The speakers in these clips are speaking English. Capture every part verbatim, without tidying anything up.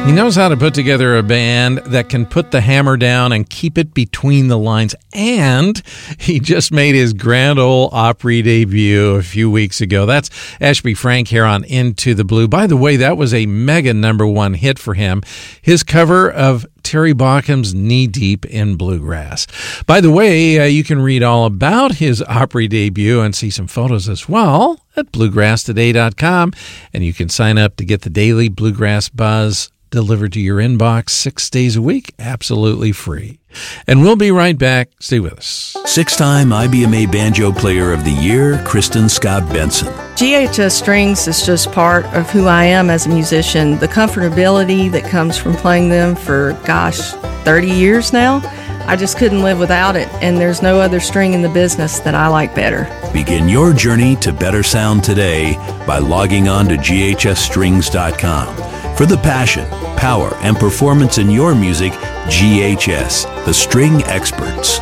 He knows how to put together a band that can put the hammer down and keep it between the lines. And he just made his Grand Ole Opry debut a few weeks ago. That's Ashby Frank here on Into the Blue. By the way, that was a mega number one hit for him. His cover of Terry Baucom's Knee Deep in Bluegrass. By the way, uh, you can read all about his Opry debut and see some photos as well at bluegrass today dot com. And you can sign up to get the daily Bluegrass Buzz delivered to your inbox six days a week, absolutely free. And we'll be right back. Stay with us. Six-time I B M A Banjo Player of the Year, Kristen Scott Benson. G H S Strings is just part of who I am as a musician. The comfortability that comes from playing them for, gosh, thirty years now, I just couldn't live without it, and there's no other string in the business that I like better. Begin your journey to better sound today by logging on to G H S strings dot com. For the passion, power, and performance in your music, G H S, the string experts.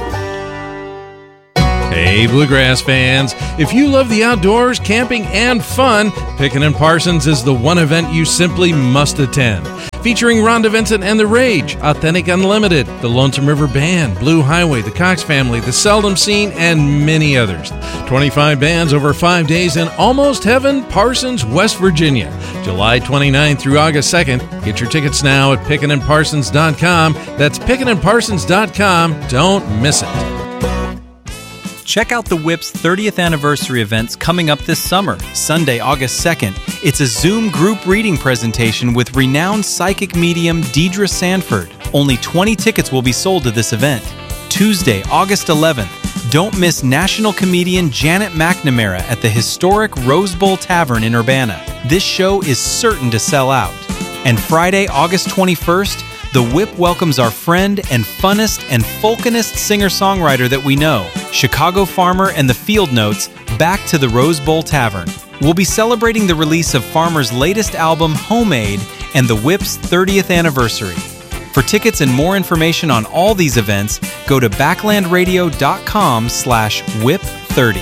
Hey, Bluegrass fans, if you love the outdoors, camping, and fun, Pickin' and Parsons is the one event you simply must attend. Featuring Rhonda Vincent and The Rage, Authentic Unlimited, the Lonesome River Band, Blue Highway, the Cox Family, the Seldom Scene, and many others. twenty-five bands over five days in Almost Heaven, Parsons, West Virginia. July twenty-ninth through August second. Get your tickets now at pickin and parsons dot com. That's pickin and parsons dot com. Don't miss it. Check out the Whip's thirtieth anniversary events coming up this summer, Sunday, August second. It's a Zoom group reading presentation with renowned psychic medium Deidre Sanford. Only twenty tickets will be sold to this event. Tuesday, August eleventh. Don't miss national comedian Janet McNamara at the historic Rose Bowl Tavern in Urbana. This show is certain to sell out. And Friday, August twenty-first, the Whip welcomes our friend and funnest and folkinest singer-songwriter that we know, Chicago Farmer and the Field Notes, back to the Rose Bowl Tavern. We'll be celebrating the release of Farmer's latest album, Homemade, and the Whip's thirtieth anniversary. For tickets and more information on all these events, go to backlandradio.com slash whip30.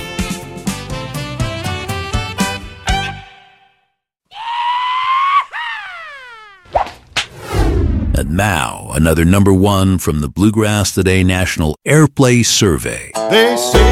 And now, another number one from the Bluegrass Today National Airplay Survey. They say